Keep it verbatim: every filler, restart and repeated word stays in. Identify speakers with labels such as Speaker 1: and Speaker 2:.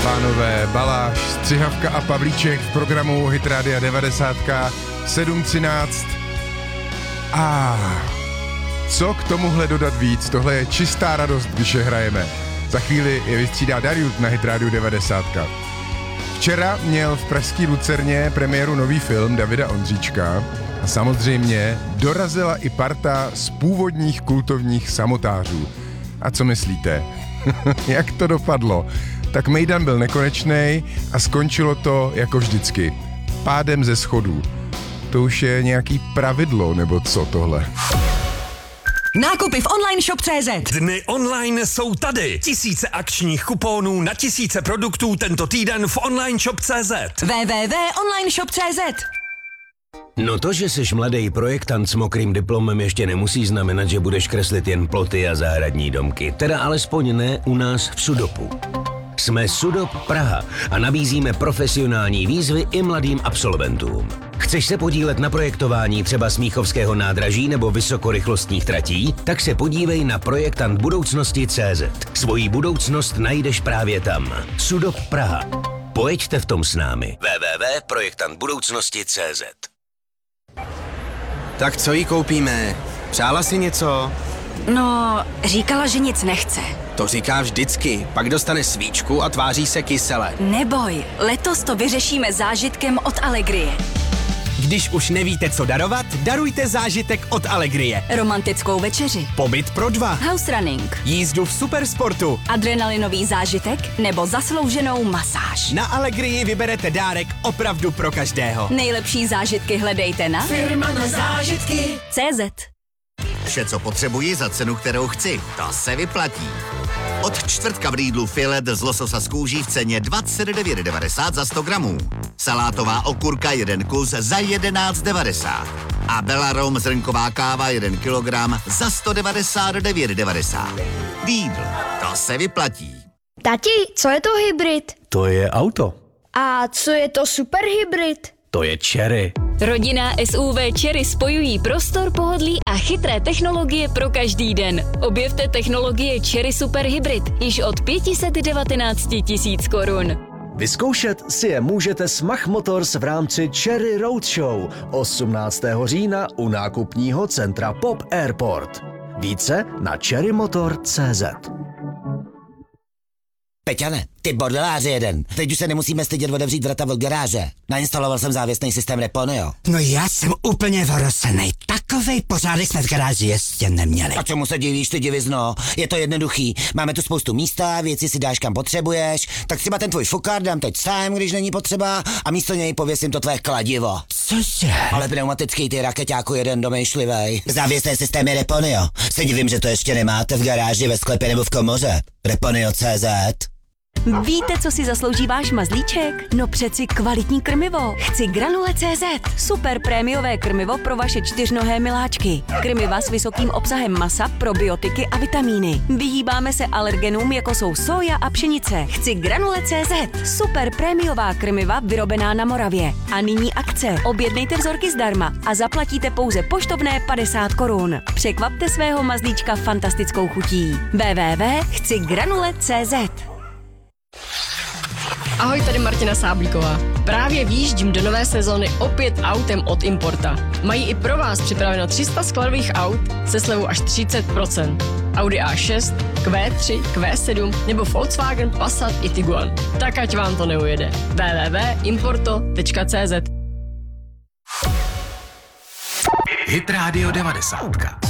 Speaker 1: pánové, Baláš, Střihavka a Pavlíček v programu Hit Rádia devadesát sedm třináct. A co k tomuhle dodat víc? Tohle je čistá radost, když je hrajeme. Za chvíli je vystřídá Darius na Hit Rádiu devadesát. Včera měl v pražský Lucerně premiéru nový film Davida Ondříčka a samozřejmě dorazila i parta z původních kultovních samotářů. A co myslíte? Jak to dopadlo? Tak mejdan byl nekonečnej a skončilo to jako vždycky. Pádem ze schodů. To už je nějaký pravidlo, nebo co tohle?
Speaker 2: Nákupy v online shop tečka cé zet.
Speaker 3: Dny online jsou tady. Tisíce akčních kuponů na tisíce produktů tento týden v online shop tečka cé zet.
Speaker 2: w w w tečka online shop tečka cé zet.
Speaker 4: No to, že jsi mladý projektant s mokrým diplomem, ještě nemusí znamenat, že budeš kreslit jen ploty a zahradní domky. Teda alespoň ne u nás v Sudopu. Jsme Sudop Praha a nabízíme profesionální výzvy i mladým absolventům. Chceš se podílet na projektování třeba Smíchovského nádraží nebo vysokorychlostních tratí? Tak se podívej na projektant budoucnosti tečka cé zet. Svoji budoucnost najdeš právě tam. Sudop Praha. Pojeďte v tom s námi. w w w tečka projektant budoucnosti tečka cé zet.
Speaker 5: Tak co jí koupíme? Přála si něco?
Speaker 2: No, říkala, že nic nechce.
Speaker 5: To říká vždycky, pak dostane svíčku a tváří se kysele.
Speaker 2: Neboj, letos to vyřešíme zážitkem od Allegrie.
Speaker 6: Když už nevíte, co darovat, darujte zážitek od Allegrie.
Speaker 2: Romantickou večeři,
Speaker 6: Pobyt pro dva,
Speaker 2: house running,
Speaker 6: jízdu v supersportu.
Speaker 2: adrenalinový zážitek nebo zaslouženou masáž.
Speaker 6: Na Allegrii vyberete dárek opravdu pro každého.
Speaker 2: Nejlepší zážitky hledejte na firma na zážitky tečka cé zet.
Speaker 7: Vše, co potřebuji za cenu, kterou chci, to se vyplatí. Od čtvrtka v Lidlu filet z lososa z kůží v ceně dvacet devět devadesát za sto gramů. Salátová okurka jeden kus za jedenáct devadesát. A Belarom zrnková káva jeden kilogram za sto devadesát devět devadesát. Lidl, to se vyplatí.
Speaker 8: Tati, co je to hybrid?
Speaker 4: To je auto.
Speaker 8: A co je to superhybrid?
Speaker 4: To je Chery.
Speaker 9: Rodinná es ú vé Chery spojují prostor, pohodlí a chytré technologie pro každý den. Objevte technologie Chery Super Hybrid již od pět set devatenáct tisíc korun.
Speaker 10: Vyzkoušet si je můžete s Mach Motors v rámci Cherry Roadshow osmnáctého října u nákupního centra Pop Airport. Více na cherry motor tečka cé zet.
Speaker 11: Peťane, ty bordeláři jeden. Teď už se nemusíme stydět otevřít vrata od garáže. Nainstaloval jsem závěsný systém Reponeo.
Speaker 12: No já jsem úplně vorosenej. Takovej pořádek jsme v garáži ještě neměli.
Speaker 11: A čemu se divíš, ty divizno? Je to jednoduchý. Máme tu spoustu místa, věci si dáš kam potřebuješ, tak třeba ten tvůj fukár dám teď sám, když není potřeba, a místo něj pověsím to tvé kladivo.
Speaker 12: Cože?
Speaker 11: Ale pneumatický ty rakeťáku jeden domýšlivej. Závěsné systémy Reponeo. Se divím, že to ještě nemáte v garáži, ve sklepě nebo v komoře. Reponeo tečka cé zet.
Speaker 2: Víte, co si zaslouží váš mazlíček? No přeci kvalitní krmivo. Chci Granule tečka cé zet. Super prémiové krmivo pro vaše čtyřnohé miláčky. Krmiva s vysokým obsahem masa, probiotiky a vitamíny. Vyhýbáme se alergenům, jako jsou soja a pšenice. Chci Granule tečka cé zet. Super prémiová krmiva vyrobená na Moravě. A nyní akce. Objednejte vzorky zdarma a zaplatíte pouze poštovné padesát korun. Překvapte svého mazlíčka fantastickou chutí. w w w tečka chci granule tečka cé zet.
Speaker 13: Ahoj, tady Martina Sáblíková. Právě výjíždím do nové sezóny opět autem od Importa. Mají i pro vás připraveno tři sta skladových aut se slevou až třicet procent. Audi á šest, Q tři, Q sedm nebo Volkswagen Passat i Tiguan. Tak ať vám to neujede. w w w tečka importo tečka cé zet.
Speaker 3: Hit Rádio devadesát.